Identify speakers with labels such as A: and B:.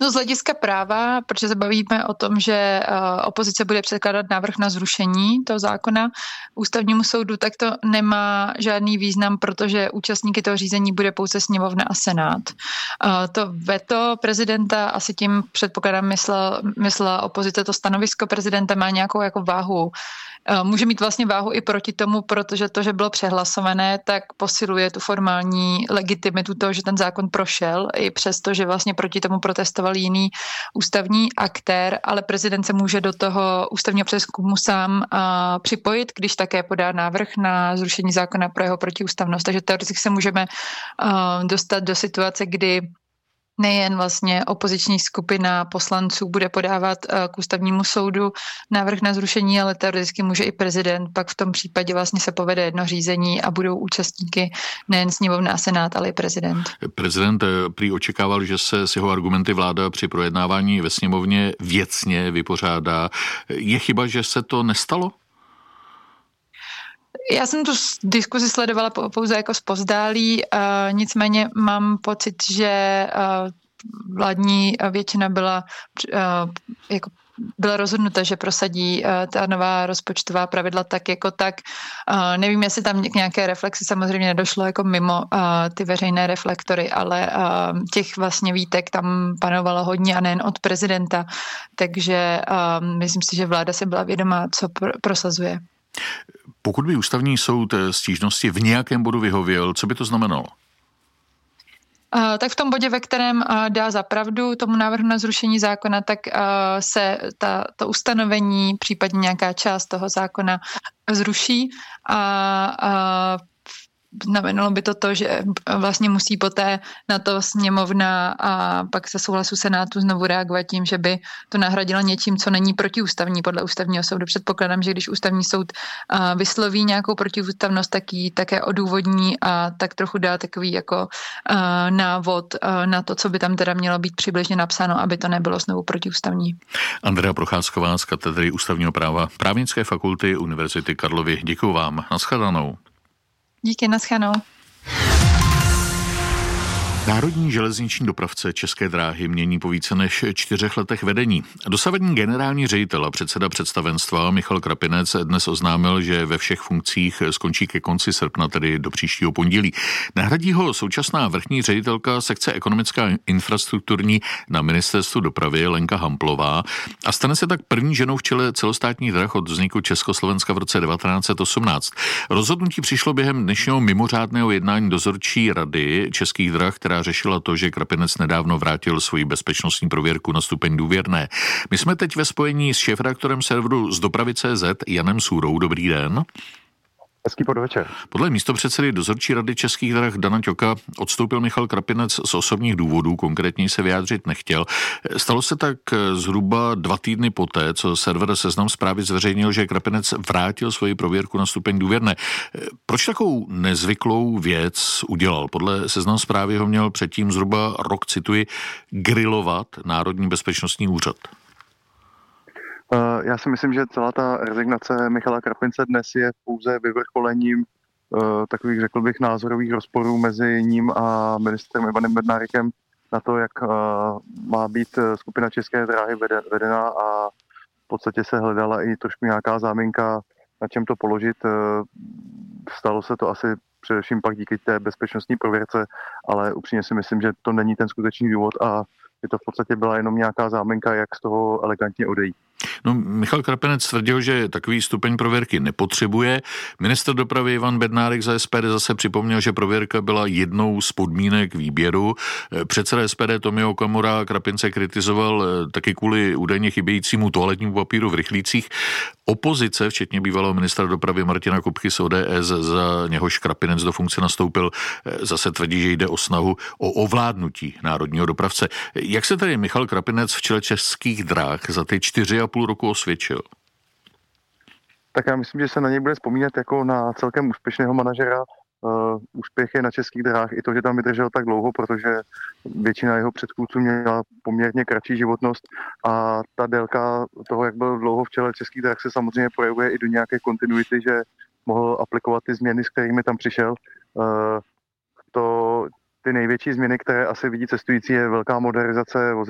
A: No z hlediska práva, protože se bavíme o tom, že opozice bude předkládat návrh na zrušení toho zákona ústavnímu soudu, tak to nemá žádný význam, protože účastníky toho řízení bude pouze sněmovna a senát. To veto prezidenta, asi tím předpokládám myslela opozice, to stanovisko prezidenta má nějakou jako váhu. Může mít vlastně váhu i proti tomu, protože to, že bylo přehlasované, tak posiluje tu formální legitimitu toho, že ten zákon prošel, i přesto, že vlastně proti tomu protestoval jiný ústavní aktér, ale prezident se může do toho ústavního přezkumu sám připojit, když také podá návrh na zrušení zákona pro jeho protiústavnost. Takže teoreticky se můžeme dostat do situace, kdy nejen vlastně opoziční skupina poslanců bude podávat k ústavnímu soudu návrh na zrušení, ale teoreticky může i prezident, pak v tom případě vlastně se povede jedno řízení a budou účastníky nejen sněmovna a senát, ale i prezident.
B: Prezident prý očekával, že se s jeho argumenty vláda při projednávání ve sněmovně věcně vypořádá. Je chyba, že se to nestalo?
A: Já jsem tu diskuzi sledovala pouze jako zpozdálí, nicméně mám pocit, že vládní většina byla rozhodnuta, že prosadí ta nová rozpočtová pravidla tak jako tak. Nevím, jestli tam k nějaké reflexi samozřejmě nedošlo jako mimo ty veřejné reflektory, ale těch vlastně výtek tam panovalo hodně a nejen od prezidenta. Takže myslím si, že vláda si byla vědomá, co prosazuje.
B: Pokud by ústavní soud stížnosti v nějakém bodu vyhověl, co by to znamenalo?
A: Tak v tom bodě, ve kterém dá za pravdu tomu návrhu na zrušení zákona, tak se to ustanovení, případně nějaká část toho zákona zruší a znamenalo by to, že vlastně musí poté na to sněmovna a pak se souhlasu senátu znovu reagovat tím, že by to nahradila něčím, co není protiústavní podle ústavního soudu. Předpokládám, že když ústavní soud vysloví nějakou protiústavnost, tak ji také odůvodní a tak trochu dá takový jako návod na to, co by tam teda mělo být přibližně napsáno, aby to nebylo znovu protiústavní.
B: Andrea Procházková z katedry ústavního práva Právnické fakulty Univerzity Karlovy. Děkuju vám. Naschledanou.
A: Díky, naschledanou.
B: Národní železniční dopravce České dráhy mění po více než 4 letech vedení. Dosavadní generální ředitel a předseda představenstva Michal Krapinec dnes oznámil, že ve všech funkcích skončí ke konci srpna, tedy do příštího pondělí. Nahradí ho současná vrchní ředitelka sekce ekonomická a infrastrukturní na ministerstvu dopravy Lenka Hamplová a stane se tak první ženou v čele celostátních drah od vzniku Československa v roce 1918. Rozhodnutí přišlo během dnešního mimořádného jednání dozorčí rady Českých drah, která řešila to, že Krapinec nedávno vrátil svoji bezpečnostní prověrku na stupeň důvěrné. My jsme teď ve spojení s šéfredaktorem serveru z Dopravy.cz Janem Sůrou. Dobrý den.
C: Hezký podvečer.
B: Podle místopředsedy dozorčí rady Českých drah Dana Ťoka odstoupil Michal Krapinec z osobních důvodů, konkrétně se vyjádřit nechtěl. Stalo se tak zhruba 2 týdny poté, co server Seznam Zprávy zveřejnil, že Krapinec vrátil svoji prověrku na stupeň důvěrné. Proč takovou nezvyklou věc udělal? Podle Seznam Zprávy ho měl předtím zhruba rok, cituji, grilovat Národní bezpečnostní úřad.
C: Já si myslím, že celá ta rezignace Michala Krapince dnes je pouze vyvrcholením takových, řekl bych, názorových rozporů mezi ním a ministrem Ivanem Bednárikem na to, jak má být skupina České dráhy vedena a v podstatě se hledala i trošku nějaká záminka, na čem to položit. Stalo se to asi především pak díky té bezpečnostní prověrce, ale upřímně si myslím, že to není ten skutečný důvod a že to v podstatě byla jenom nějaká záminka, jak z toho elegantně odejít.
B: No, Michal Krapinec tvrdil, že takový stupeň prověrky nepotřebuje. Ministr dopravy Ivan Bednárik za SPD zase připomněl, že prověrka byla jednou z podmínek výběru. Předseda SPD Tomio Okamura Krapince kritizoval taky kvůli údajně chybějícímu toaletnímu papíru v rychlících. Opozice, včetně bývalého ministra dopravy Martina Kupky z ODS, za něhož Krapinec do funkce nastoupil, zase tvrdí, že jde o snahu o ovládnutí národního dopravce. Jak se tedy Michal Krapinec v čele Českých drah za ty 4,5 roku osvědčil?
C: Tak já myslím, že se na něj bude vzpomínat jako na celkem úspěšného manažera. Úspěch je na Českých drahách i to, že tam vydržel tak dlouho, protože většina jeho předchůdců měla poměrně kratší životnost a ta délka toho, jak byl dlouho v čele Českých drah, se samozřejmě projevuje i do nějaké kontinuity, že mohl aplikovat ty změny, s kterými tam přišel. Ty největší změny, které asi vidí cestující, je velká modernizace